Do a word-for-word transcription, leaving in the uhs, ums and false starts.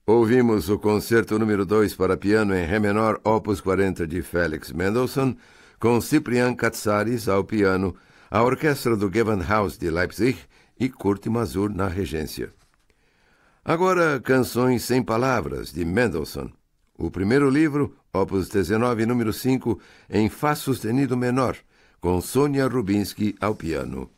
Ouvimos o concerto número dois para piano em Ré menor, opus quarenta de Felix Mendelssohn, com Ciprian Katsaris ao piano, a orquestra do Gewandhaus de Leipzig e Kurt Masur na regência. Agora, Canções Sem Palavras, de Mendelssohn. O primeiro livro, opus dezenove, número cinco, em Fá sustenido menor, com Sônia Rubinski ao piano.